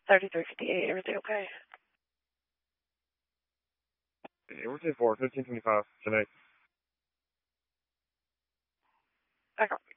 3358. Everything okay? We're 4, 1525 tonight. Okay.